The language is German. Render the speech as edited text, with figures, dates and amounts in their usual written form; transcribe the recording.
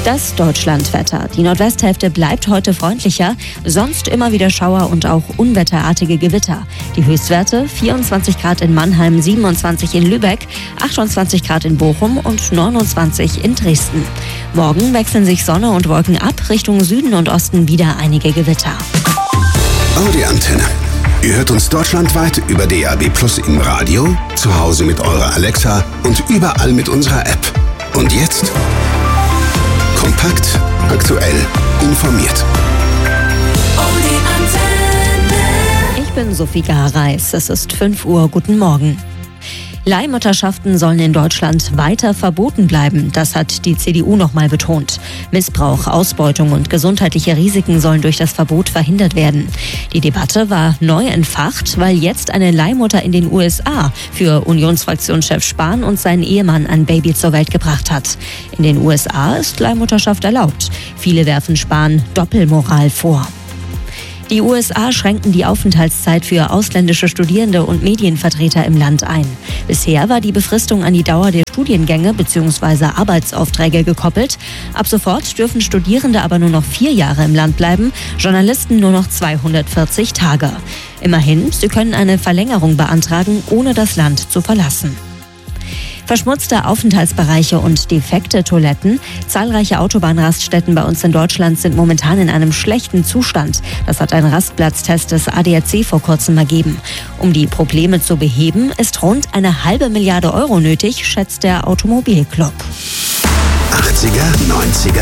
Das Deutschlandwetter. Die Nordwesthälfte bleibt heute freundlicher, sonst immer wieder Schauer und auch unwetterartige Gewitter. Die Höchstwerte 24 Grad in Mannheim, 27 in Lübeck, 28 Grad in Bochum und 29 in Dresden. Morgen wechseln sich Sonne und Wolken ab, Richtung Süden und Osten wieder einige Gewitter. Audi Antenne. Ihr hört uns deutschlandweit über DAB+ im Radio, zu Hause mit eurer Alexa und überall mit unserer App. Und jetzt kompakt, aktuell, informiert. Ich bin Sophie Gareis. Es ist 5 Uhr. Guten Morgen. Leihmutterschaften sollen in Deutschland weiter verboten bleiben. Das hat die CDU nochmal betont. Missbrauch, Ausbeutung und gesundheitliche Risiken sollen durch das Verbot verhindert werden. Die Debatte war neu entfacht, weil jetzt eine Leihmutter in den USA für Unionsfraktionschef Spahn und seinen Ehemann ein Baby zur Welt gebracht hat. In den USA ist Leihmutterschaft erlaubt. Viele werfen Spahn Doppelmoral vor. Die USA schränken die Aufenthaltszeit für ausländische Studierende und Medienvertreter im Land ein. Bisher war die Befristung an die Dauer der Studiengänge bzw. Arbeitsaufträge gekoppelt. Ab sofort dürfen Studierende aber nur noch 4 Jahre im Land bleiben, Journalisten nur noch 240 Tage. Immerhin, sie können eine Verlängerung beantragen, ohne das Land zu verlassen. Verschmutzte Aufenthaltsbereiche und defekte Toiletten. Zahlreiche Autobahnraststätten bei uns in Deutschland sind momentan in einem schlechten Zustand. Das hat ein Rastplatztest des ADAC vor kurzem ergeben. Um die Probleme zu beheben, ist rund 1,5 Milliarde Euro nötig, schätzt der Automobilclub. 80er, 90er